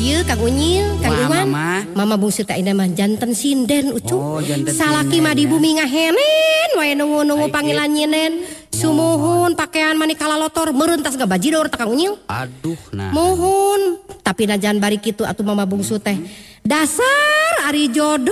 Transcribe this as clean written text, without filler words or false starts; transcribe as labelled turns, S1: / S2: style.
S1: Ieu Kang Unyil, Kang
S2: Wah,
S1: Iwan. Mama bungsu teh ayeuna mah janten sinden ucup.
S2: Janten
S1: salaki mah di bumi ngahenen wae nunggu panggilan nyinen. Sumuhun pakaian mani kalalotor meureun tas gabajidor teh Kang Unyil.
S2: Aduh nah.
S1: Mohon, tapi najan bari kitu atuh mama bungsu teh. Dasar ari jodoh